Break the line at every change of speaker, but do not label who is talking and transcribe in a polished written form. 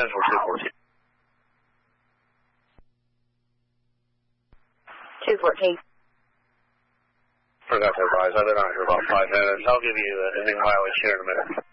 Central 214.
214.
Forgot to advise. I've been on here about 5 minutes. I'll give you the ending mileage here in a minute.